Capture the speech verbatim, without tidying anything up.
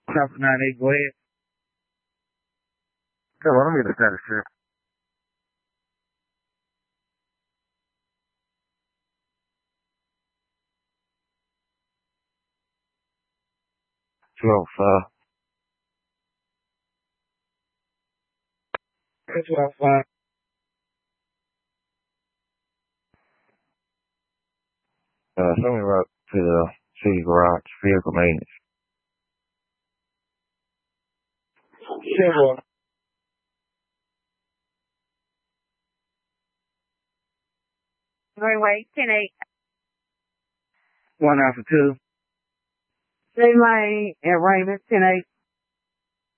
Traffic nine eight, go ahead. Okay, well, let me get the status here. Two oh five. Two oh five. Uh, send me right to the city garage, vehicle maintenance. Zero. Greenway, ten eight. One alpha two. J Lane and Raymond, ten eight.